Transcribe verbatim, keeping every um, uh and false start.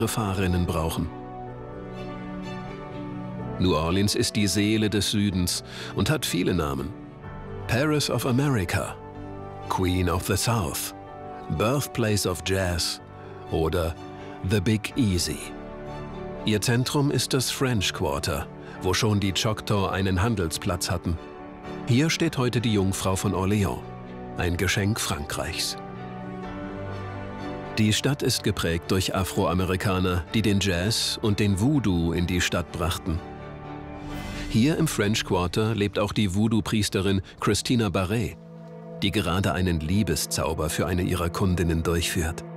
Fahrerinnen brauchen. New Orleans ist die Seele des Südens und hat viele Namen. Paris of America, Queen of the South, Birthplace of Jazz oder The Big Easy. Ihr Zentrum ist das French Quarter, wo schon die Choctaw einen Handelsplatz hatten. Hier steht heute die Jungfrau von Orléans, ein Geschenk Frankreichs. Die Stadt ist geprägt durch Afroamerikaner, die den Jazz und den Voodoo in die Stadt brachten. Hier im French Quarter lebt auch die Voodoo-Priesterin Christina Barret, die gerade einen Liebeszauber für eine ihrer Kundinnen durchführt.